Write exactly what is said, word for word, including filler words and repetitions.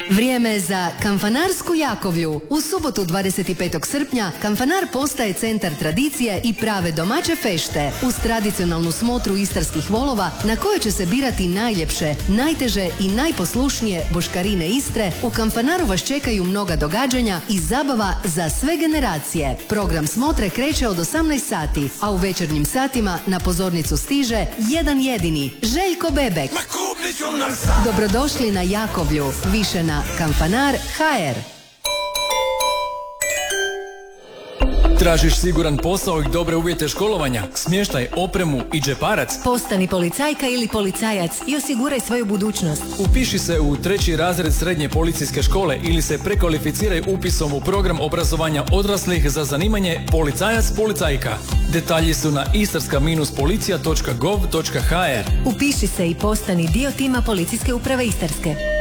Vrijeme je za Kanfanarsku Jakovlju. U subotu dvadeset petog srpnja Kanfanar postaje centar tradicije i prave domaće fešte uz tradicionalnu smotru istarskih volova na kojoj će se birati najljepše, najteže i najposlušnije boškarine Istre. U Kanfanaru vas čekaju mnoga događanja i zabava za sve generacije. Program smotre kreće od osamnaest sati, a u večernjim satima na pozornicu stiže jedan jedini Željko Bebek. Dobrodošli na Jakovlju, više na Kanfanar ha er. Tražiš siguran posao i dobre uvjete školovanja, smještaj, opremu i džeparac? Postani policajka ili policajac i osiguraj svoju budućnost. Upiši se u treći razred srednje policijske škole ili se prekvalificiraj upisom u program obrazovanja odraslih za zanimanje policajac-policajka. Detalji su na istarska policija točka gov točka ha er. Upiši se i postani dio tima Policijske uprave Istarske.